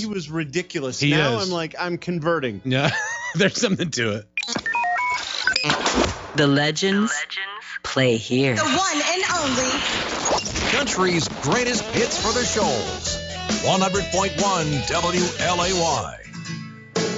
he was ridiculous. He now is. I'm like, I'm converting. Yeah, there's something to it. The legends play here. The one and only Country's greatest hits for the shoals. 100.1 WLAY.